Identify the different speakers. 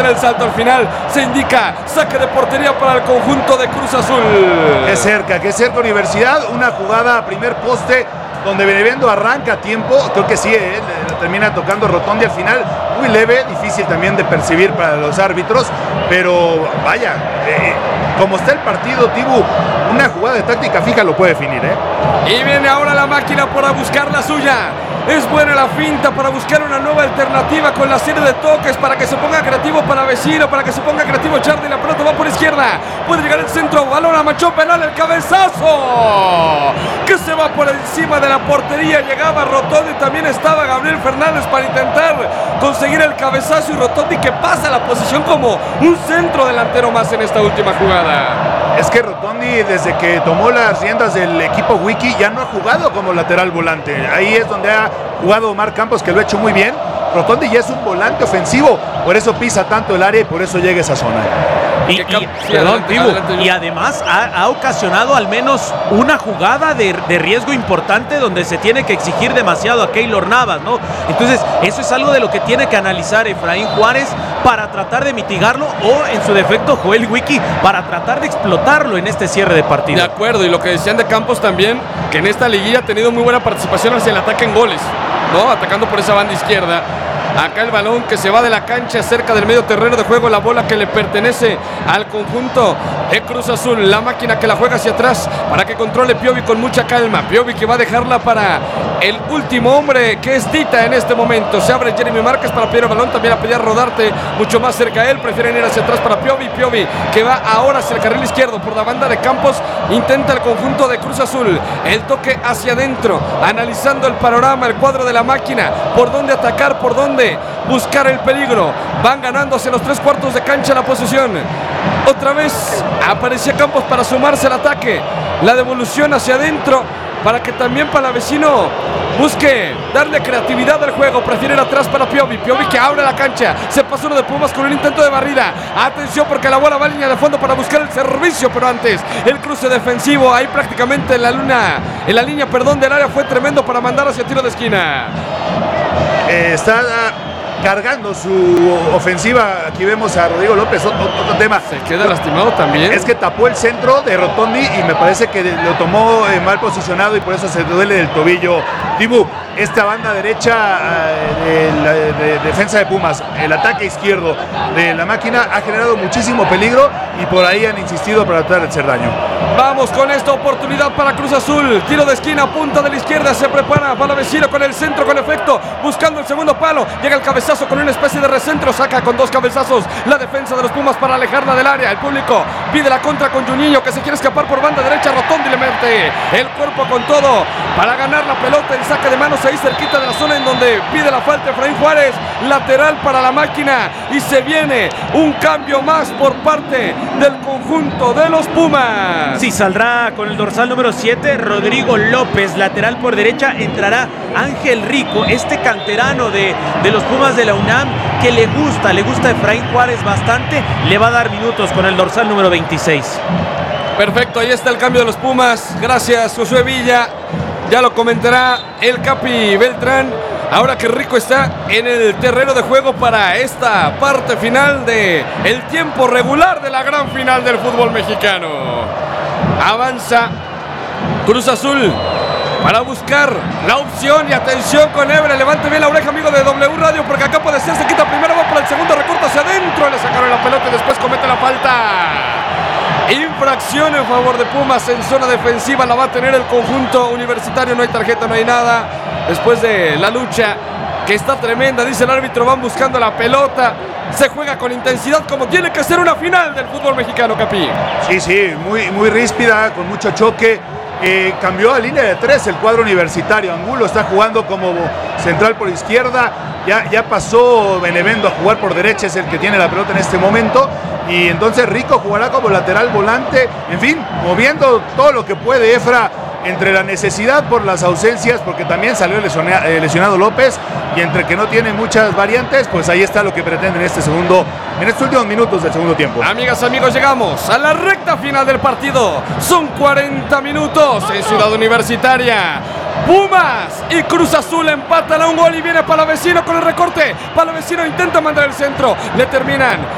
Speaker 1: el salto al final. Se indica saque de portería para el conjunto de Cruz Azul.
Speaker 2: Qué cerca Universidad. Una jugada a primer poste donde Benevendo arranca a tiempo. Creo que sí, termina tocando Rotondi al final. Muy leve, difícil también de percibir para los árbitros. Pero vaya, como está el partido, Tibu, una jugada de táctica fija lo puede definir,
Speaker 1: Y viene ahora la máquina para buscar la suya. Es buena la finta para buscar una nueva alternativa con la serie de toques para que se ponga creativo Palavecino, para que se ponga creativo Charlie. La pelota va por izquierda. Puede llegar el centro. Balón a Machón Penal. El cabezazo que se va por encima de la portería. Llegaba Rotondi. También estaba Gabriel Fernández para intentar conseguir el cabezazo. Y Rotondi que pasa a la posición como un centro delantero más en esta última jugada.
Speaker 2: Es que Rotondi, desde que tomó las riendas del equipo Wiki, ya no ha jugado como lateral volante. Ahí es donde ha jugado Omar Campos, que lo ha hecho muy bien. Rotondi ya es un volante ofensivo, por eso pisa tanto el área y por eso llega a esa zona.
Speaker 3: Y además ha ocasionado al menos una jugada de riesgo importante donde se tiene que exigir demasiado a Keylor Navas, ¿no? Entonces, eso es algo de lo que tiene que analizar Efraín Juárez para tratar de mitigarlo, o en su defecto Joel Wiki para tratar de explotarlo en este cierre de partido.
Speaker 1: De acuerdo, y lo que decían de Campos también, que en esta liguilla ha tenido muy buena participación hacia el ataque en goles, ¿no? Atacando por esa banda izquierda. Acá el balón que se va de la cancha cerca del medio terreno de juego, la bola que le pertenece al conjunto de Cruz Azul, la máquina que la juega hacia atrás para que controle Piovi con mucha calma. Piovi que va a dejarla para el último hombre, que es Tita en este momento. Se abre Jeremy Márquez para pedir el balón, también a pedir Rodarte mucho más cerca a él, prefieren ir hacia atrás para Piovi. Piovi que va ahora hacia el carril izquierdo por la banda de Campos, intenta el conjunto de Cruz Azul, el toque hacia adentro, analizando el panorama, el cuadro de la máquina, por dónde atacar, por dónde buscar el peligro. Van ganándose los 3/4 de cancha la posesión. Otra vez aparecía Campos para sumarse al ataque, la devolución hacia adentro para que también Palavecino busque darle creatividad al juego. Prefiere ir atrás para Piovi. Piovi que abre la cancha. Se pasa uno de Pumas con un intento de barrida. Atención porque la bola va a línea de fondo para buscar el servicio, pero antes el cruce defensivo ahí prácticamente en la línea del área fue tremendo para mandar hacia tiro de esquina.
Speaker 2: Está cargando su ofensiva. Aquí vemos a Rodrigo López, otro tema.
Speaker 1: Se queda lastimado también.
Speaker 2: Es que tapó el centro de Rotondi y me parece que lo tomó mal posicionado y por eso se duele del tobillo. Tibu, esta banda derecha de defensa de Pumas, el ataque izquierdo de la máquina ha generado muchísimo peligro y por ahí han insistido para tratar de hacer daño.
Speaker 1: Vamos con esta oportunidad para Cruz Azul. Tiro de esquina, punta de la izquierda. Se prepara Palavecino con el centro con efecto, buscando el segundo palo. Llega el cabezazo con una especie de recentro. Saca con 2 cabezazos la defensa de los Pumas para alejarla del área. El público pide la contra con Juninho, que se quiere escapar por banda derecha. Rotondi le mete el cuerpo con todo para ganar la pelota. El saque de manos ahí cerquita de la zona en donde pide la falta Efraín Juárez. Lateral para la máquina y se viene un cambio más por parte del conjunto de los Pumas.
Speaker 3: Sí, saldrá con el dorsal número 7 Rodrigo López, lateral por derecha. Entrará Ángel Rico, este canterano de los Pumas de la UNAM, que le gusta a Efraín Juárez bastante. Le va a dar minutos con el dorsal número 26.
Speaker 1: Perfecto, ahí está el cambio de los Pumas. Gracias, Josué Villa. Ya lo comentará el Capi Beltrán. Ahora que Rico está en el terreno de juego para esta parte final de el tiempo regular de la gran final del fútbol mexicano. Avanza Cruz Azul para buscar la opción y atención con Ebre. Levante bien la oreja, amigo de W Radio, porque acá puede ser, se quita primero, va por el segundo, recorta hacia adentro, le sacaron la pelota y después comete la falta. Infracción en favor de Pumas en zona defensiva, la va a tener el conjunto universitario. No hay tarjeta, no hay nada. Después de la lucha que está tremenda, dice el árbitro, van buscando la pelota. Se juega con intensidad como tiene que ser una final del fútbol mexicano, Capi.
Speaker 2: Sí, muy ríspida, con mucho choque. Cambió a línea de 3 el cuadro universitario. Angulo está jugando como central por izquierda. Ya pasó Benevendo a jugar por derecha, es el que tiene la pelota en este momento. Y entonces Rico jugará como lateral volante. En fin, moviendo todo lo que puede Efra, entre la necesidad por las ausencias, porque también salió lesionado López, y entre que no tiene muchas variantes, pues ahí está lo que pretende en estos últimos minutos del segundo tiempo.
Speaker 1: Amigas, amigos, llegamos a la recta final del partido. Son 40 minutos en Ciudad Universitaria. Pumas y Cruz Azul empatan a un gol y viene Palavecino con el recorte. Palavecino intenta mandar el centro, le terminan